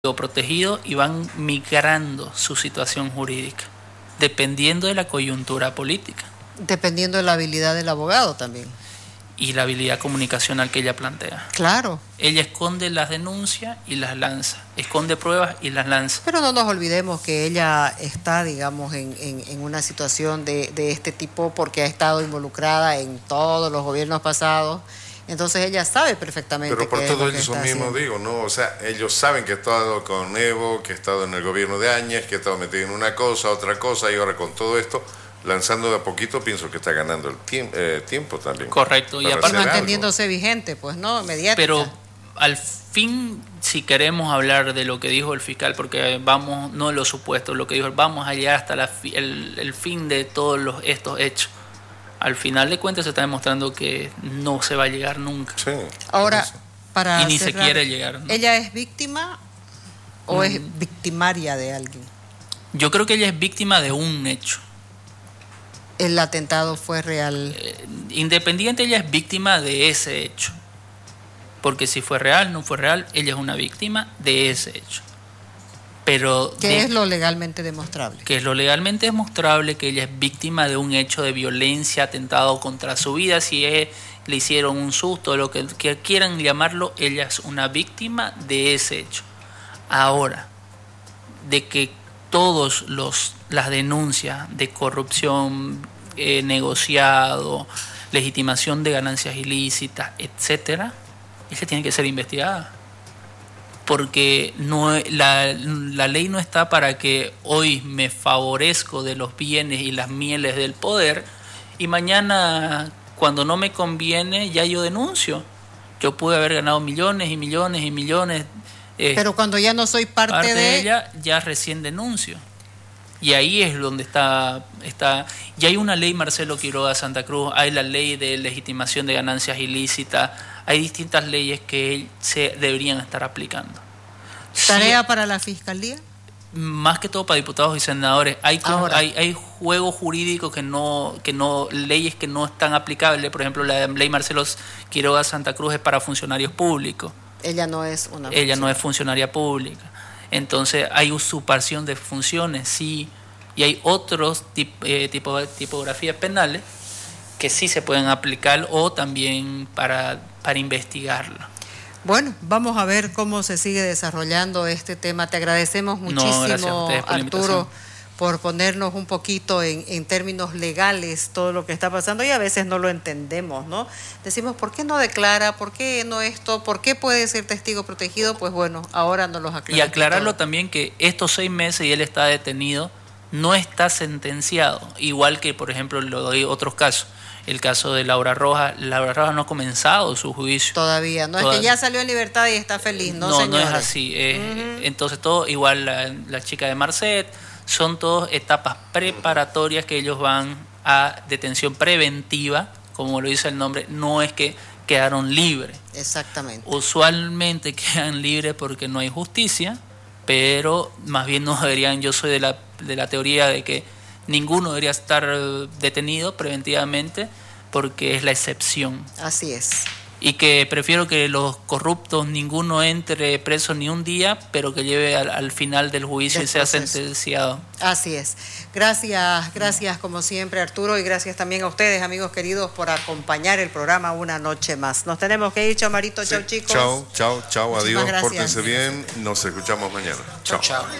protegido y van migrando su situación jurídica, dependiendo de la coyuntura política. Dependiendo de la habilidad del abogado también. Y la habilidad comunicacional que ella plantea. Claro. Ella esconde las denuncias y las lanza, esconde pruebas y las lanza. Pero no nos olvidemos que ella está, digamos, en una situación de este tipo porque ha estado involucrada en todos los gobiernos pasados. Entonces ella sabe perfectamente. Pero por todo eso mismo digo, ¿no? O sea, ellos saben que ha estado con Evo, que ha estado en el gobierno de Áñez, que ha estado metido en una cosa, otra cosa, y ahora con todo esto, lanzando de a poquito, pienso que está ganando el tiempo también. Correcto, y aparte manteniéndose vigente, pues, ¿no? Mediática. Pero al fin, si queremos hablar de lo que dijo el fiscal, porque vamos, no lo supuesto, lo que dijo, vamos a llegar hasta el fin de todos estos hechos. Al final de cuentas se está demostrando que no se va a llegar nunca. Sí. Ahora, para y ni cerrar, se quiere llegar, ¿no? ¿Ella es víctima o es victimaria de alguien? Yo creo que ella es víctima de un hecho. ¿El atentado fue real? Independiente, ella es víctima de ese hecho. Porque si fue real, no fue real, ella es una víctima de ese hecho. Pero ¿qué es lo legalmente demostrable? Que es lo legalmente demostrable que ella es víctima de un hecho de violencia, atentado contra su vida. Si le hicieron un susto, lo que quieran llamarlo, ella es una víctima de ese hecho. Ahora, de que todas las denuncias de corrupción, negociado, legitimación de ganancias ilícitas, etcétera, ella tiene que ser investigada. Porque la ley no está para que hoy me favorezco de los bienes y las mieles del poder y mañana, cuando no me conviene, ya yo denuncio. Yo pude haber ganado millones y millones y millones. Pero cuando ya no soy parte de ella, ya recién denuncio. Y ahí es donde está. Y hay una ley, Marcelo Quiroga Santa Cruz, hay la ley de legitimación de ganancias ilícitas, hay distintas leyes que se deberían estar aplicando. ¿Tarea para la Fiscalía? Más que todo para diputados y senadores. Hay juegos jurídicos leyes que no están aplicables. Por ejemplo, la ley Marcelo Quiroga Santa Cruz es para funcionarios públicos. Ella no es funcionaria pública. Entonces hay usurpación de funciones, sí, y hay otros tipografías penales que sí se pueden aplicar o también para investigarlo. Bueno, vamos a ver cómo se sigue desarrollando este tema. Te agradecemos muchísimo, Arturo, por ponernos un poquito en términos legales todo lo que está pasando, y a veces no lo entendemos, ¿no? Decimos, ¿por qué no declara? ¿Por qué no esto? ¿Por qué puede ser testigo protegido? Pues bueno, ahora nos los aclaramos. Y aclararlo también que estos 6 meses y él está detenido, no está sentenciado, igual que, por ejemplo, lo doy otros casos. El caso de Laura Rojas no ha comenzado su juicio. Todavía, no es que ya salió en libertad y está feliz, ¿no, señores? No es así. Entonces todo, igual la chica de Marcet, son todas etapas preparatorias que ellos van a detención preventiva, como lo dice el nombre, no es que quedaron libres. Exactamente. Usualmente quedan libres porque no hay justicia, pero más bien no deberían, yo soy de la teoría de que ninguno debería estar detenido preventivamente porque es la excepción. Así es. Y que prefiero que los corruptos ninguno entre preso ni un día, pero que lleve al final del juicio y sea sentenciado. Así es. Gracias como siempre, Arturo, y gracias también a ustedes, amigos queridos, por acompañar el programa una noche más. Nos tenemos que ir, chao Marito, chao chicos. Chao, adiós, pórtense bien, nos escuchamos mañana. Chao.